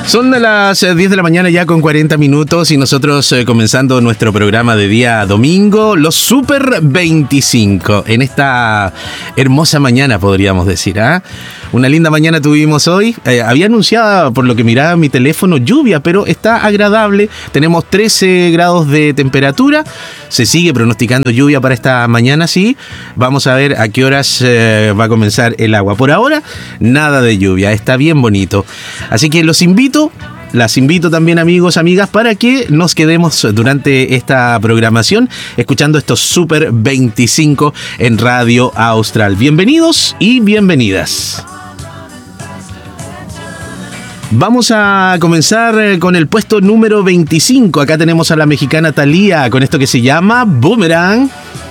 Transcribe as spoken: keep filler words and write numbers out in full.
Son de las diez de la mañana ya con cuarenta minutos y nosotros eh, comenzando nuestro programa de día domingo, los Super veinticinco, en esta hermosa mañana podríamos decir, ¿ah? ¿eh? Una linda mañana tuvimos hoy, eh, había anunciado por lo que miraba mi teléfono lluvia, pero está agradable, tenemos trece grados de temperatura, se sigue pronosticando lluvia para esta mañana, sí, vamos a ver a qué horas eh, va a comenzar el agua. Por ahora, nada de lluvia, está bien bonito, así que los invito. Las invito también, amigos, amigas, para que nos quedemos durante esta programación escuchando estos Super veinticinco en Radio Austral. Bienvenidos y bienvenidas. Vamos a comenzar con el puesto número veinticinco. Acá tenemos a la mexicana Thalía con esto que se llama Boomerang.